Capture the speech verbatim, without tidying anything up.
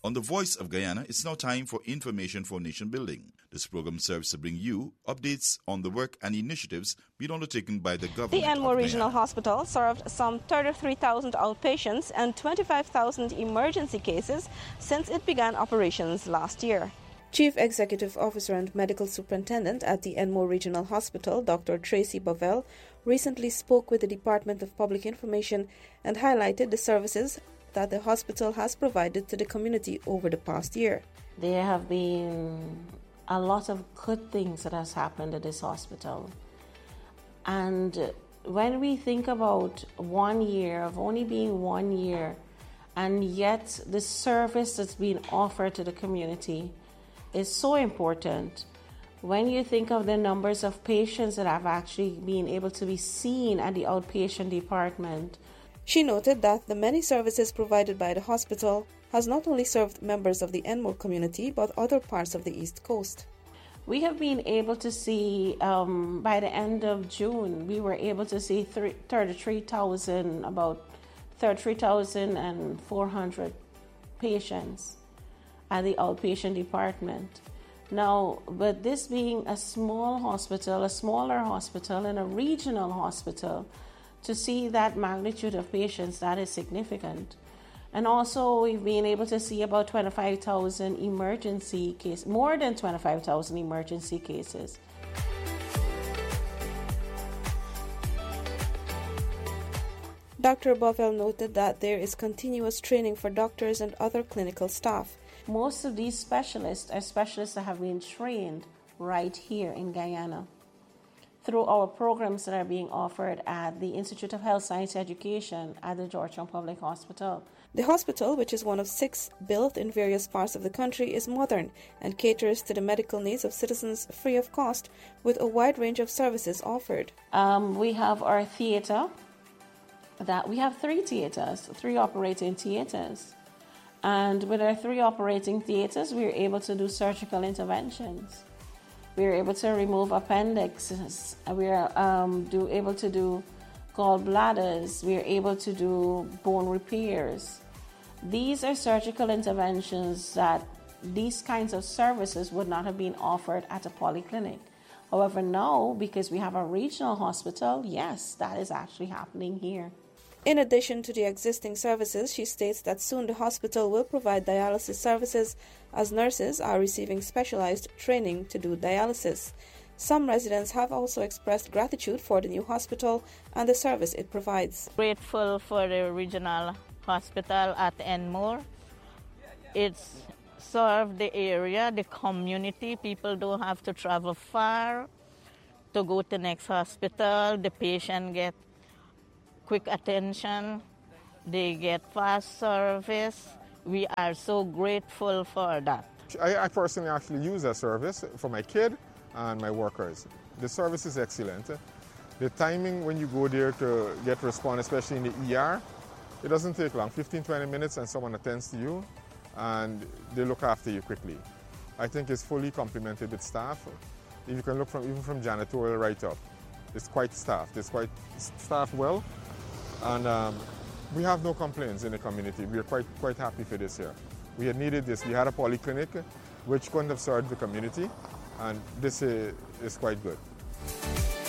On The Voice of Guyana, it's now time for Information for Nation Building. This program serves to bring you updates on the work and initiatives being undertaken by the government. The Enmore Regional Hospital served some thirty-three thousand outpatients and twenty-five thousand emergency cases since it began operations last year. Chief Executive Officer and Medical Superintendent at the Enmore Regional Hospital, Doctor Tracy Bovell, recently spoke with the Department of Public Information and highlighted the services that the hospital has provided to the community over the past year. There have been a lot of good things that has happened at this hospital. And when we think about one year, of only being one year, and yet the service that's being offered to the community is so important. When you think of the numbers of patients that have actually been able to be seen at the outpatient department. She noted that the many services provided by the hospital has not only served members of the Enmore community, but other parts of the East Coast. We have been able to see, um, by the end of June, we were able to see thirty-three thousand, about thirty-three thousand four hundred patients at the outpatient department. Now, but this being a small hospital, a smaller hospital, and a regional hospital, to see that magnitude of patients, that is significant. And also, we've been able to see about twenty-five thousand emergency cases, more than twenty-five thousand emergency cases. Doctor Bovell noted that there is continuous training for doctors and other clinical staff. Most of these specialists are specialists that have been trained right here in Guyana through our programs that are being offered at the Institute of Health Science Education at the Georgetown Public Hospital. The hospital, which is one of six built in various parts of the country, is modern and caters to the medical needs of citizens free of cost with a wide range of services offered. Um, we have our theater, that we have three theaters, three operating theaters. And with our three operating theaters, we are able to do surgical interventions. We are able to remove appendixes. We are um, do, able to do gallbladders. We are able to do bone repairs. These are surgical interventions that these kinds of services would not have been offered at a polyclinic. However, now, because we have a regional hospital, yes, that is actually happening here. In addition to the existing services, she states that soon the hospital will provide dialysis services as nurses are receiving specialized training to do dialysis. Some residents have also expressed gratitude for the new hospital and the service it provides. Grateful for the regional hospital at Enmore. It's served the area, the community. People don't have to travel far to go to the next hospital. The patient get quick attention, they get fast service. We are so grateful for that. I, I personally actually use that service for my kid and my workers. The service is excellent. The timing when you go there to get response, especially in the E R, it doesn't take long, fifteen to twenty minutes, and someone attends to you and they look after you quickly. I think it's fully complemented with staff. If you can look from even from janitorial right up, it's quite staffed. It's quite staffed well. And um, we have no complaints in the community. We are quite quite happy for this year. We had needed this. We had a polyclinic which couldn't have served the community, and this is, is quite good.